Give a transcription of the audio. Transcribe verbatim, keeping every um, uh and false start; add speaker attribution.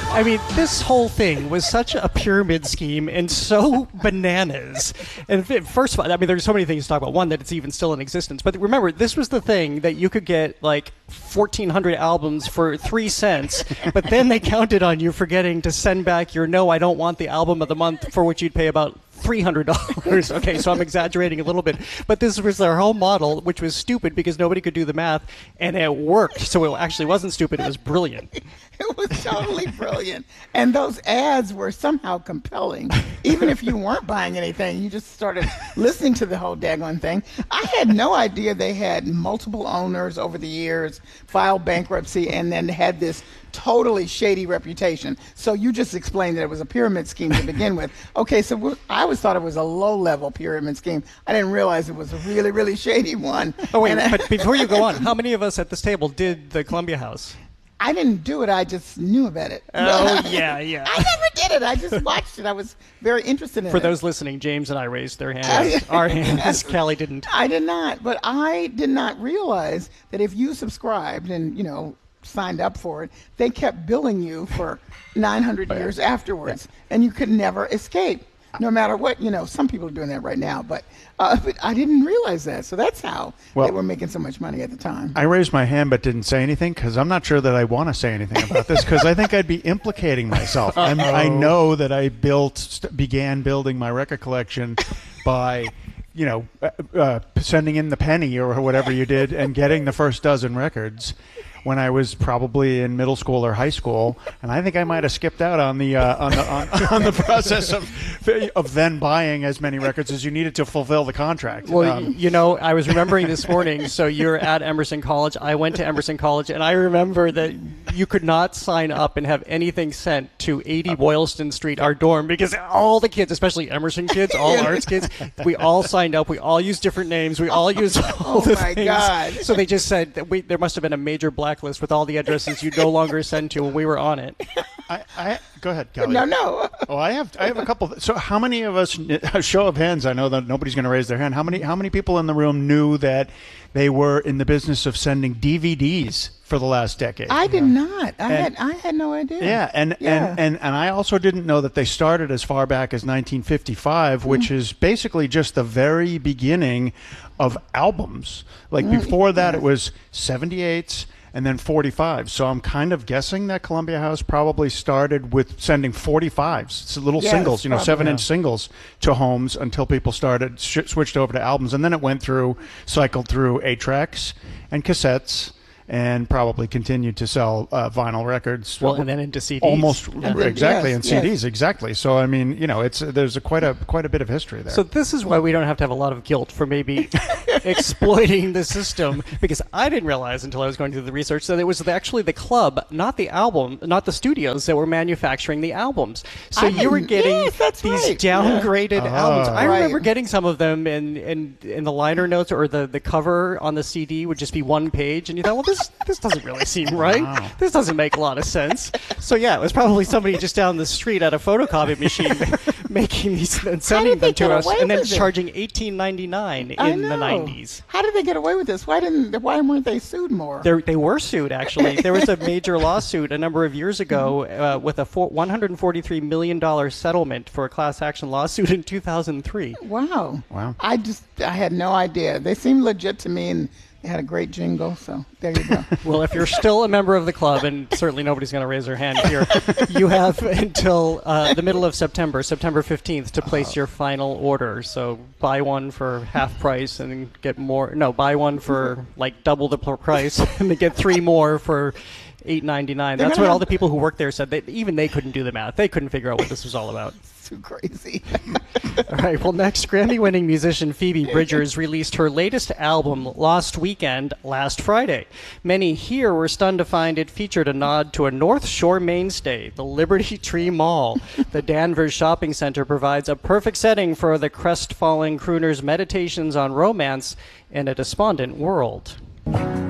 Speaker 1: I mean, this whole thing was such a pyramid scheme and so bananas. And first of all, I mean, there's so many things to talk about. One, that it's even still in existence. But remember, this was the thing that you could get like fourteen hundred albums for three cents. But then they counted on you forgetting to send back your no, I don't want the album of the month, for which you'd pay about three hundred dollars. Okay, so I'm exaggerating a little bit. But this was their whole model, which was stupid because nobody could do the math, and it worked. So it actually wasn't stupid. It was brilliant.
Speaker 2: It was totally brilliant. And those ads were somehow compelling. Even if you weren't buying anything, you just started listening to the whole daggone thing. I had no idea they had multiple owners over the years, filed bankruptcy, and then had this totally shady reputation. So you just explained that it was a pyramid scheme to begin with. Okay, so I always thought it was a low-level pyramid scheme. I didn't realize it was a really, really shady one.
Speaker 1: Oh, wait,
Speaker 2: and
Speaker 1: but before you go on, how many of us at this table did the Columbia House?
Speaker 2: I didn't do it. I just knew about it.
Speaker 1: Oh, yeah, yeah.
Speaker 2: I never did it. I just watched it. I was very interested in
Speaker 1: For
Speaker 2: it.
Speaker 1: For those listening, James and I raised their hands. Our hands. Callie didn't.
Speaker 2: I did not. But I did not realize that if you subscribed and, you know, signed up for it, they kept billing you for nine hundred years afterwards, and you could never escape, no matter what. You know, some people are doing that right now, but, uh, but I didn't realize that. So that's how well, they were making so much money at the time.
Speaker 3: I raised my hand but didn't say anything because I'm not sure that I want to say anything about this because I think I'd be implicating myself. I'm, I know that I built, st- began building my record collection by, you know, uh, uh, sending in the penny or whatever you did and getting the first dozen records when I was probably in middle school or high school, and I think I might have skipped out on the uh, on the on, on the process of of then buying as many records as you needed to fulfill the contract.
Speaker 1: Well,
Speaker 3: um,
Speaker 1: you know, I was remembering this morning. So you're at Emerson College. I went to Emerson College, and I remember that you could not sign up and have anything sent to eighty Boylston Street, our dorm, because all the kids, especially Emerson kids, all arts kids, we all signed up. We all used different names. We all used all
Speaker 2: oh
Speaker 1: the
Speaker 2: my
Speaker 1: things.
Speaker 2: God.
Speaker 1: So they just said that we, there must have been a major blacklist with all the addresses you no longer send to when we were on it.
Speaker 3: I, I go ahead, Kelly.
Speaker 2: No, no.
Speaker 3: Oh, I have I have a couple. So how many of us? A show of hands. I know that nobody's going to raise their hand. How many how many people in the room knew that they were in the business of sending D V Ds for the last decade?
Speaker 2: I did not. I
Speaker 3: And-
Speaker 2: had I had no idea.
Speaker 3: Yeah, and,
Speaker 2: Yeah.
Speaker 3: and and and I also didn't know that they started as far back as nineteen fifty-five, which is basically just the very beginning of albums. Like before that, it was seventy-eights. And then forty-five. So I'm kind of guessing that Columbia House probably started with sending forty-fives, so little
Speaker 2: Yes,
Speaker 3: singles, you know,
Speaker 2: probably.
Speaker 3: seven-inch singles to homes until people started sh- switched over to albums, and then it went through, cycled through eight tracks and cassettes, and probably continued to sell uh, vinyl records.
Speaker 1: Well, and then into C Ds.
Speaker 3: Almost
Speaker 1: Yeah.
Speaker 3: exactly,
Speaker 2: Yes,
Speaker 3: and C Ds
Speaker 2: yes.
Speaker 3: exactly. So I mean, you know, it's there's a quite a quite a bit of history there.
Speaker 1: So this is why we don't have to have a lot of guilt for maybe exploiting the system, because I didn't realize until I was going through the research that it was actually the club, not the album, not the studios that were manufacturing the albums. So
Speaker 2: I
Speaker 1: you were
Speaker 2: didn't-
Speaker 1: getting
Speaker 2: yes, that's
Speaker 1: these
Speaker 2: right.
Speaker 1: downgraded
Speaker 3: Yeah.
Speaker 1: albums.
Speaker 3: Oh.
Speaker 1: I remember
Speaker 2: Right.
Speaker 1: getting some of them, and in, in, in the liner notes or the, the cover on the C D would just be one page, and you thought, well, this this doesn't really seem right.
Speaker 3: Wow.
Speaker 1: This doesn't make a lot of sense. So yeah, it was probably somebody just down the street at a photocopy machine making these and sending
Speaker 2: did they
Speaker 1: them to
Speaker 2: get
Speaker 1: us,
Speaker 2: away
Speaker 1: and then
Speaker 2: with it?
Speaker 1: charging eighteen ninety-nine
Speaker 2: I
Speaker 1: in the
Speaker 2: know.
Speaker 1: nineties.
Speaker 2: How did they get away with this? Why didn't? Why weren't they sued more?
Speaker 1: They they were sued, actually. There was a major lawsuit a number of years ago uh, with a four, one hundred forty-three million dollars settlement for a class action lawsuit in two thousand three.
Speaker 2: Wow.
Speaker 3: Wow.
Speaker 2: I just I had no idea. They seemed legit to me, and they had a great jingle. So there you go.
Speaker 1: Well, if you're still a member of the club, and certainly nobody's going to raise their hand here, you have until uh, the middle of September, September fifteenth, to place your final order. So buy one for half price and then get more. No, buy one for like double the pl- price and then get three more for eight ninety-nine.
Speaker 2: They're
Speaker 1: That's
Speaker 2: gonna
Speaker 1: what all
Speaker 2: have-
Speaker 1: the people who worked there said. They, even they couldn't do the math. They couldn't figure out what this was all about.
Speaker 2: Too crazy.
Speaker 1: All right, well, next, Grammy-winning musician Phoebe Bridgers released her latest album, Lost Weekend, last Friday. Many here were stunned to find it featured a nod to a North Shore mainstay, the Liberty Tree Mall. The Danvers Shopping Center provides a perfect setting for the crestfallen crooner's meditations on romance in a despondent world.